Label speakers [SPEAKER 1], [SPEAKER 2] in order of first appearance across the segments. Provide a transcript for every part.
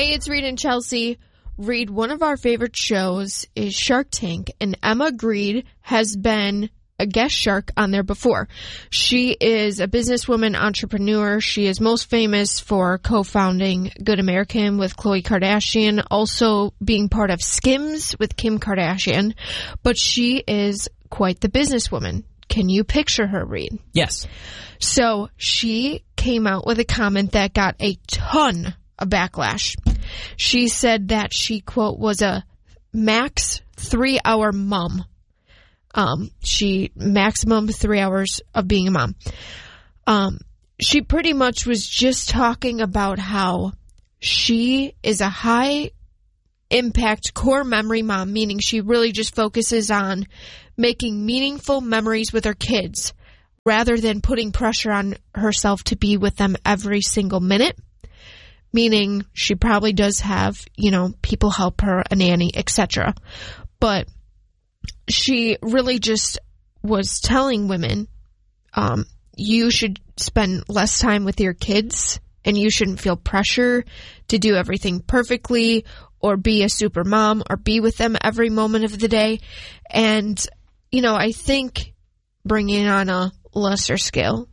[SPEAKER 1] Hey, it's Reed and Chelsea. Reed, one of our favorite shows is Shark Tank, and Emma Grede has been a guest shark on there before. She is a businesswoman, entrepreneur. She is most famous for co-founding Good American with Khloe Kardashian, also being part of Skims with Kim Kardashian. But she is quite the businesswoman. Can you picture her, Reed?
[SPEAKER 2] Yes.
[SPEAKER 1] So she came out with a comment that got a ton of backlash. She said that she, quote, was a max 3-hour mom. She maximum 3 hours of being a mom. She pretty much was just talking about how she is a high impact core memory mom, meaning she really just focuses on making meaningful memories with her kids rather than putting pressure on herself to be with them every single minute. Meaning she probably does have, people help her, a nanny, etc. But she really just was telling women, you should spend less time with your kids and you shouldn't feel pressure to do everything perfectly or be a super mom or be with them every moment of the day. And, I think bringing on a lesser scale,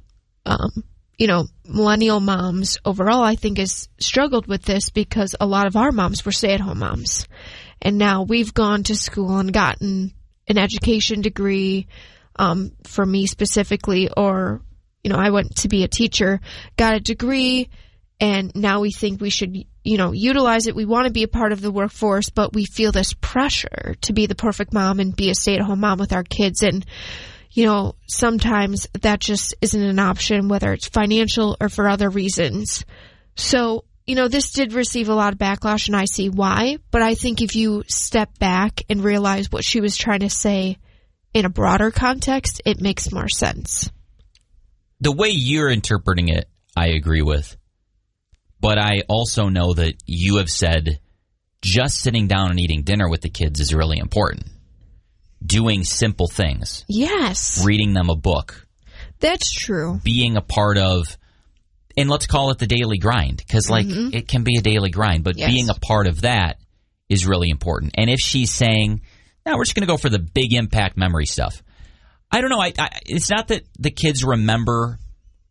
[SPEAKER 1] millennial moms overall, I think, has struggled with this because a lot of our moms were stay-at-home moms. And now we've gone to school and gotten an education degree, for me specifically, or, I went to be a teacher, got a degree, and now we think we should, utilize it. We want to be a part of the workforce, but we feel this pressure to be the perfect mom and be a stay-at-home mom with our kids. And sometimes that just isn't an option, whether it's financial or for other reasons. So, this did receive a lot of backlash, and I see why. But I think if you step back and realize what she was trying to say in a broader context, it makes more sense.
[SPEAKER 2] The way you're interpreting it, I agree with. But I also know that you have said just sitting down and eating dinner with the kids is really important. Doing simple things.
[SPEAKER 1] Yes.
[SPEAKER 2] Reading them a book.
[SPEAKER 1] That's true.
[SPEAKER 2] Being a part of, and let's call it the daily grind, because it can be a daily grind, but
[SPEAKER 1] yes,
[SPEAKER 2] being a part of that is really important. And if she's saying, no, we're just going to go for the big impact memory stuff. I don't know. It's not that the kids remember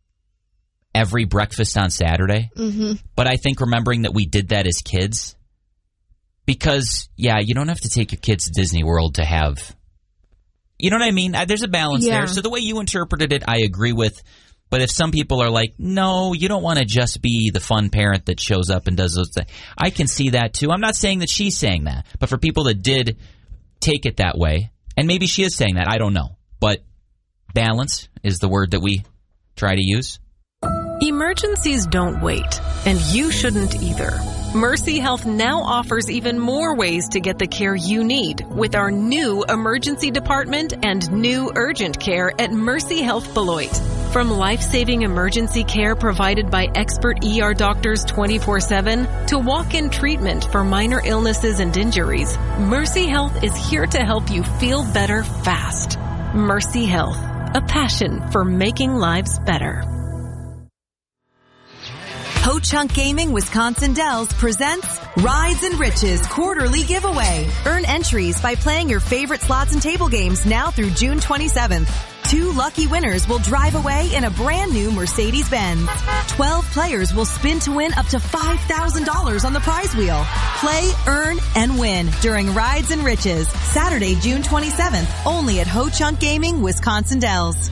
[SPEAKER 2] every breakfast on Saturday, but I think remembering that we did that as kids, because, you don't have to take your kids to Disney World to have, you know what I mean? There's a balance there. So the way you interpreted it, I agree with. But if some people are like, no, you don't want to just be the fun parent that shows up and does those things, I can see that too. I'm not saying that she's saying that. But for people that did take it that way, and maybe she is saying that, I don't know. But balance is the word that we try to use.
[SPEAKER 3] Emergencies don't wait, and you shouldn't either. Mercy Health now offers even more ways to get the care you need with our new emergency department and new urgent care at Mercy Health Beloit. From life-saving emergency care provided by expert ER doctors 24/7 to walk-in treatment for minor illnesses and injuries, Mercy Health is here to help you feel better fast. Mercy Health, a passion for making lives better.
[SPEAKER 4] Ho Chunk Gaming Wisconsin Dells presents Rides and Riches quarterly giveaway. Earn entries by playing your favorite slots and table games now through June 27th. 2 lucky winners will drive away in a brand new Mercedes-Benz. 12 players will spin to win up to $5,000 on the prize wheel. Play, earn, and win during Rides and Riches, Saturday, June 27th, only at Ho Chunk Gaming Wisconsin Dells.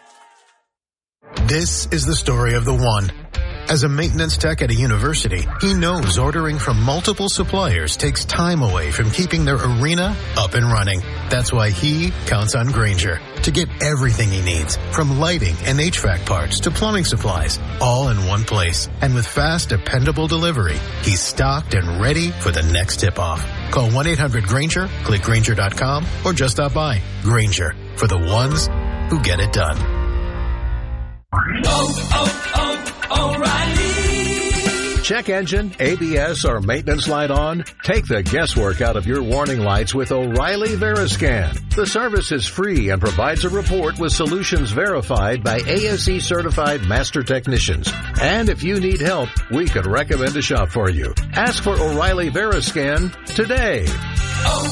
[SPEAKER 5] This is the story of the one. As a maintenance tech at a university, he knows ordering from multiple suppliers takes time away from keeping their arena up and running. That's why he counts on Grainger to get everything he needs, from lighting and HVAC parts to plumbing supplies, all in one place. And with fast, dependable delivery, he's stocked and ready for the next tip-off. Call 1-800-GRAINGER, click Grainger.com, or just stop by. Grainger, for the ones who get it done.
[SPEAKER 6] O'Reilly Check engine, ABS, or maintenance light on? Take the guesswork out of your warning lights with O'Reilly Veriscan. The service is free and provides a report with solutions verified by ASE certified master technicians. And if you need help, we could recommend a shop for you. Ask for O'Reilly Veriscan today.